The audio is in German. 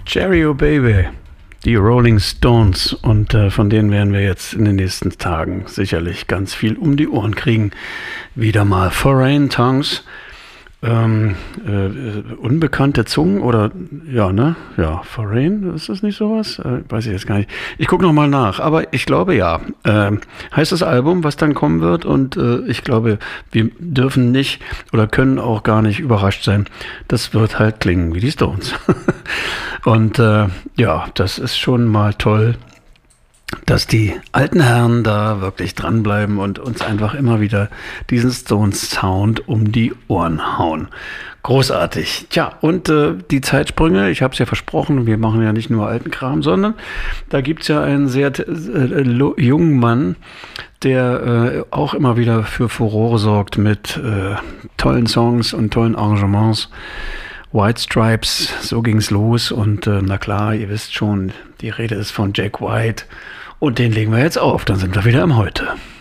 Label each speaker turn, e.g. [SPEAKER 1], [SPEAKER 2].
[SPEAKER 1] Cherry Oh Baby, die Rolling Stones, und von denen werden wir jetzt in den nächsten Tagen sicherlich ganz viel um die Ohren kriegen. Wieder mal Foreign Tongues, unbekannte Zungen oder ja, ne? Ja, Foreign, ist das nicht sowas? Weiß ich jetzt gar nicht. Ich gucke nochmal nach, aber ich glaube ja. Heißt das Album, was dann kommen wird, und ich glaube, wir dürfen nicht oder können auch gar nicht überrascht sein. Das wird halt klingen wie die Stones. Und ja, das ist schon mal toll, dass die alten Herren da wirklich dranbleiben und uns einfach immer wieder diesen Stones-Sound um die Ohren hauen. Großartig. Tja, und die Zeitsprünge, ich habe es ja versprochen, wir machen ja nicht nur alten Kram, sondern da gibt es ja einen sehr jungen Mann, der auch immer wieder für Furore sorgt mit tollen Songs und tollen Arrangements. White Stripes, so ging's los, und na klar, ihr wisst schon, die Rede ist von Jack White, und den legen wir jetzt auf, dann sind wir wieder im Heute.